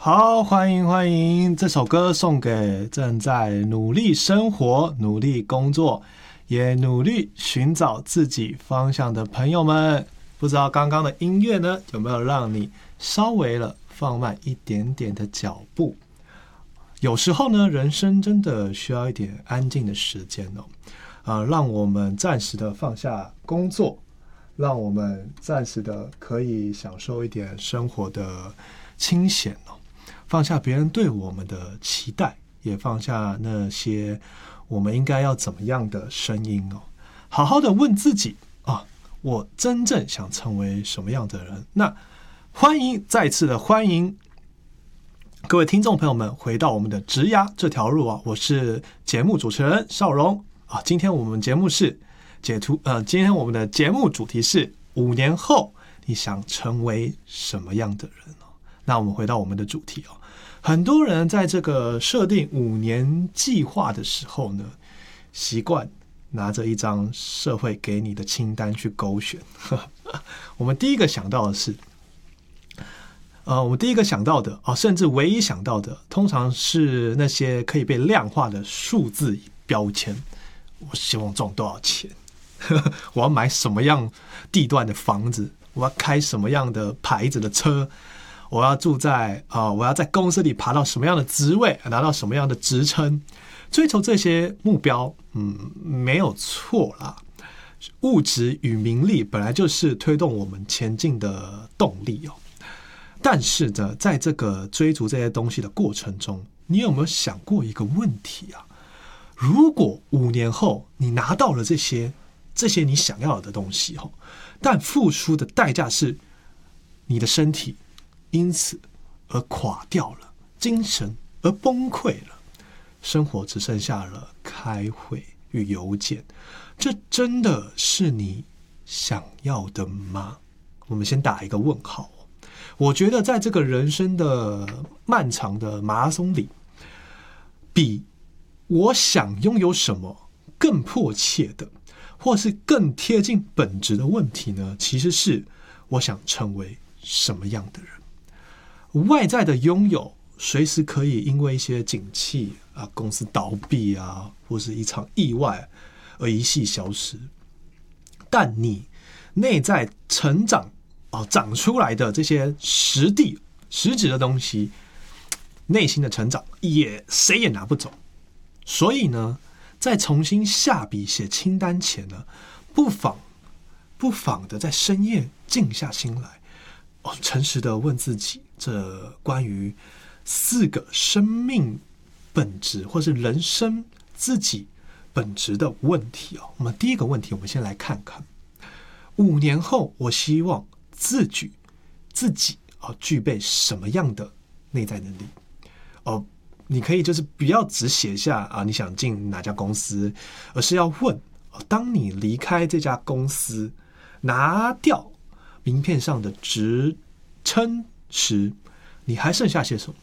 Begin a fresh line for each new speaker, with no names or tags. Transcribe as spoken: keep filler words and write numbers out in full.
好，欢迎欢迎！这首歌送给正在努力生活、努力工作，也努力寻找自己方向的朋友们。不知道刚刚的音乐呢，有没有让你稍微了放慢一点点的脚步？有时候呢，人生真的需要一点安静的时间哦，呃，让我们暂时的放下工作，让我们暂时的可以享受一点生活的清闲哦。放下别人对我们的期待，也放下那些我们应该要怎么样的声音哦。好好的问自己啊，我真正想成为什么样的人？那欢迎再次的欢迎各位听众朋友们回到我们的职涯这条路啊！我是节目主持人邵荣啊。今天我们节目是解图呃，今天我们的节目主题是五年后你想成为什么样的人哦？那我们回到我们的主题哦。很多人在这个设定五年计划的时候呢，习惯拿着一张社会给你的清单去勾选。我们第一个想到的是，呃，我们第一个想到的啊，甚至唯一想到的，通常是那些可以被量化的数字标签。我希望赚多少钱？我要买什么样地段的房子？我要开什么样的牌子的车？我要住在啊、呃，我要在公司里爬到什么样的职位，拿到什么样的职称？追求这些目标，嗯，没有错啦。物质与名利本来就是推动我们前进的动力哦。但是呢，在这个追逐这些东西的过程中，你有没有想过一个问题啊？如果五年后你拿到了这些这些你想要的东西哦，但付出的代价是你的身体因此而垮掉了，精神而崩溃了，生活只剩下了开会与邮件，这真的是你想要的吗？我们先打一个问号。我觉得在这个人生的漫长的马拉松里，比我想拥有什么更迫切的，或是更贴近本质的问题呢，其实是我想成为什么样的人。外在的拥有随时可以因为一些景气啊、公司倒闭啊，或是一场意外而一夕消失，但你内在成长啊、长出来的这些实地实质的东西，内心的成长也谁也拿不走。所以呢，在重新下笔写清单前呢，不妨不妨的在深夜静下心来，哦，诚实的问自己，这关于四个生命本质或是人生自己本质的问题哦。我们第一个问题，我们先来看看，五年后我希望自己自己哦具备什么样的内在能力哦。你可以就是不要只写下啊你想进哪家公司，而是要问，当你离开这家公司，拿掉名片上的职称时，你还剩下些什么？